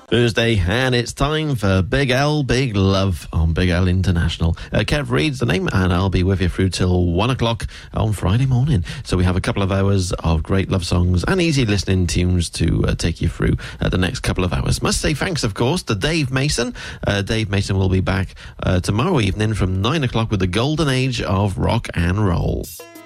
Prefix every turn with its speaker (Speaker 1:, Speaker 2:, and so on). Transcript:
Speaker 1: Thursday, and it's time for Big L, Big Love on Big L International. Kev Reid's the name, and I'll be with you through till 1 o'clock on Friday morning. So we have a couple of hours of great love songs and easy listening tunes to take you through the next couple of hours. Must say thanks, of course, to Dave Mason. Dave Mason will be back tomorrow evening from 9 o'clock with the golden age of rock and roll.